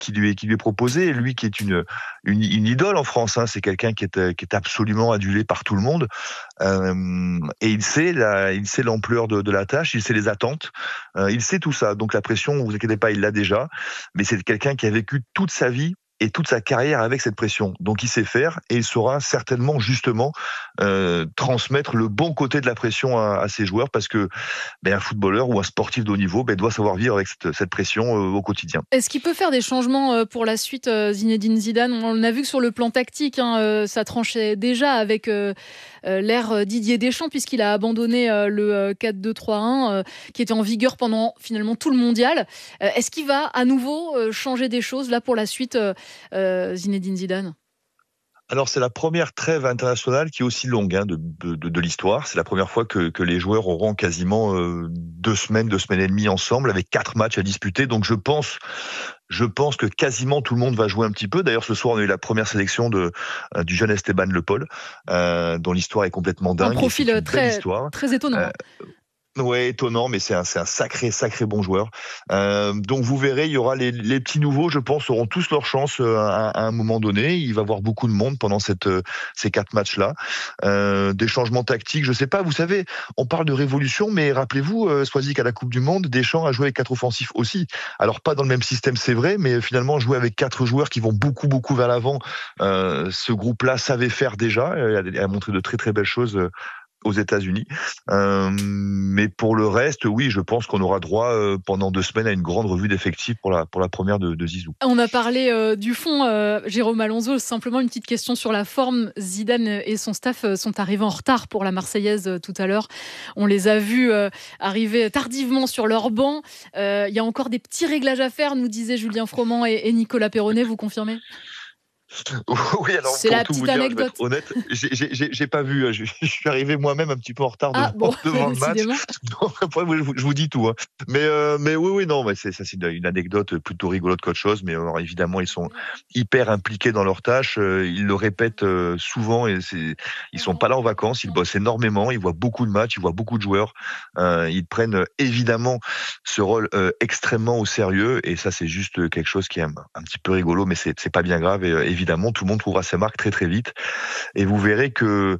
qui lui est proposé. Et lui qui est une idole en France, hein, c'est quelqu'un qui est absolument adulé par tout le monde. Et il sait l'ampleur de la tâche, il sait les attentes, il sait tout ça. Donc la pression, vous inquiétez pas, il l'a déjà. Mais c'est quelqu'un qui a vécu toute sa vie et toute sa carrière avec cette pression. Donc il sait faire et il saura certainement justement transmettre le bon côté de la pression à ses joueurs, parce que un footballeur ou un sportif de haut niveau doit savoir vivre avec cette pression au quotidien. Est-ce qu'il peut faire des changements pour la suite, Zinedine Zidane? On a vu que sur le plan tactique, ça tranchait déjà avec l'ère Didier Deschamps, puisqu'il a abandonné le 4-2-3-1 qui était en vigueur pendant finalement tout le mondial. Est-ce qu'il va à nouveau changer des choses là pour la suite, Zinedine Zidane? Alors c'est la première trêve internationale qui est aussi longue de l'histoire. C'est la première fois que les joueurs auront quasiment 2 semaines et demie ensemble, avec 4 matchs à disputer. Donc je pense que quasiment tout le monde va jouer un petit peu. D'ailleurs, ce soir, on a eu la première sélection du jeune Esteban Le Pol, dont l'histoire est complètement dingue. Un profil très étonnant. Ouais, étonnant, mais c'est un sacré bon joueur. Donc vous verrez, il y aura les petits nouveaux, je pense, auront tous leur chance à un moment donné. Il va y avoir beaucoup de monde pendant ces 4 matchs-là. Des changements tactiques, je sais pas. Vous savez, on parle de révolution, mais rappelez-vous, Soisy, qu'à la Coupe du Monde, Deschamps a joué avec 4 offensifs aussi. Alors pas dans le même système, c'est vrai, mais finalement jouer avec 4 joueurs qui vont beaucoup vers l'avant. Ce groupe-là savait faire déjà, a montré de très belles choses aux États-Unis. Mais pour le reste, oui, je pense qu'on aura droit pendant 2 semaines à une grande revue d'effectifs pour la première de Zizou. On a parlé du fond, Jérôme Alonso. Simplement une petite question sur la forme. Zidane et son staff sont arrivés en retard pour la Marseillaise tout à l'heure. On les a vus arriver tardivement sur leur banc. Il y a encore des petits réglages à faire, nous disaient Julien Froment et Nicolas Perronnet. Vous confirmez ? Oui, alors c'est la petite anecdote. Je vais être honnête, j'ai pas vu. Je suis arrivé moi-même un petit peu en retard devant le match. Donc, après, je vous dis tout. Hein. Mais oui, non, mais c'est une anecdote plutôt rigolote qu'autre chose. Mais alors, évidemment, ils sont hyper impliqués dans leur tâche. Ils le répètent souvent. Ils sont pas là en vacances. Ils bossent énormément. Ils voient beaucoup de matchs. Ils voient beaucoup de joueurs. Ils prennent évidemment ce rôle extrêmement au sérieux. Et ça, c'est juste quelque chose qui est un petit peu rigolo, mais c'est pas bien grave. Et évidemment, tout le monde trouvera ses marques très vite, et vous verrez qu'il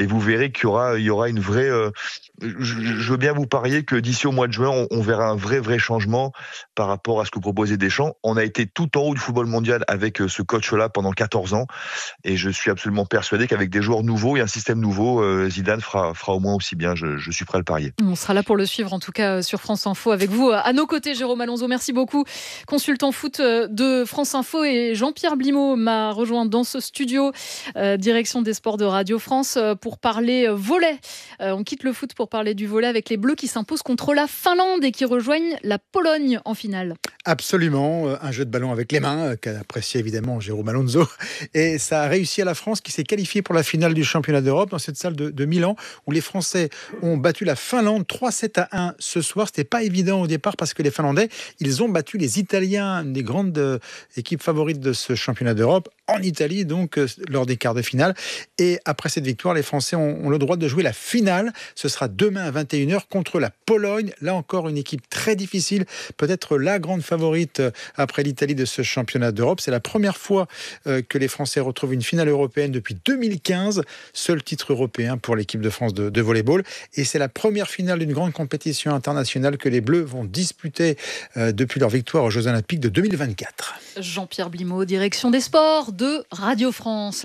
y aura une vraie. Je veux bien vous parier que d'ici au mois de juin, on verra un vrai changement par rapport à ce que proposait Deschamps. On a été tout en haut du football mondial avec ce coach-là pendant 14 ans, et je suis absolument persuadé qu'avec des joueurs nouveaux et un système nouveau, Zidane fera au moins aussi bien. Je suis prêt à le parier. On sera là pour le suivre, en tout cas sur France Info avec vous. À nos côtés, Jérôme Alonso, merci beaucoup. Consultant foot de France Info, et Jean-Pierre Blimaud m'a rejoint dans ce studio, direction des sports de Radio France, pour parler volley. On quitte le foot pour parler du volley avec les Bleus qui s'imposent contre la Finlande et qui rejoignent la Pologne en finale. Absolument, un jeu de ballon avec les mains qu'a apprécié évidemment Jérôme Alonso, et ça a réussi à la France qui s'est qualifiée pour la finale du championnat d'Europe dans cette salle de Milan, où les Français ont battu la Finlande 3-7-1 ce soir. C'était pas évident au départ parce que les Finlandais, ils ont battu les Italiens, une des grandes équipes favorites de ce championnat d'Europe, en Italie, donc lors des quarts de finale. Et après cette victoire, les Français ont le droit de jouer la finale. Ce sera demain à 21h contre la Pologne. Là encore, une équipe très difficile, peut-être la grande favorite après l'Italie de ce championnat d'Europe. C'est la première fois que les Français retrouvent une finale européenne depuis 2015. Seul titre européen pour l'équipe de France de volleyball. Et c'est la première finale d'une grande compétition internationale que les Bleus vont disputer depuis leur victoire aux Jeux Olympiques de 2024. Jean-Pierre Blimaud, direction des sports de Radio France.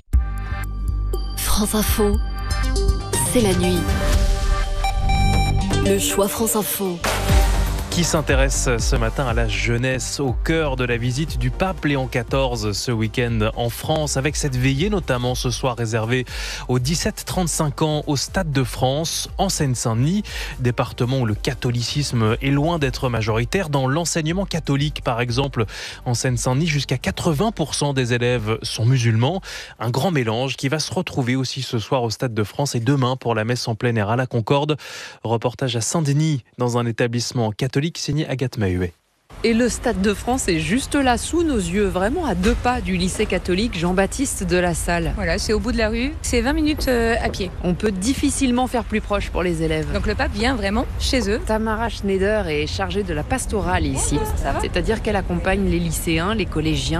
France Info, c'est la nuit. Le choix France Info. Qui s'intéresse ce matin à la jeunesse, au cœur de la visite du pape Léon XIV ce week-end en France, avec cette veillée notamment ce soir réservée aux 17-35 ans au Stade de France, en Seine-Saint-Denis, département où le catholicisme est loin d'être majoritaire. Dans l'enseignement catholique, par exemple, en Seine-Saint-Denis, jusqu'à 80% des élèves sont musulmans. Un grand mélange qui va se retrouver aussi ce soir au Stade de France et demain pour la messe en plein air à la Concorde. Reportage à Saint-Denis, dans un établissement catholique signé Agathe Mahuet. Et le Stade de France est juste là, sous nos yeux, vraiment à 2 pas du lycée catholique Jean-Baptiste de La Salle. Voilà, c'est au bout de la rue, c'est 20 minutes à pied. On peut difficilement faire plus proche pour les élèves. Donc le pape vient vraiment chez eux. Tamara Schneider est chargée de la pastorale ici. Ça va ? C'est-à-dire qu'elle accompagne les lycéens, les collégiens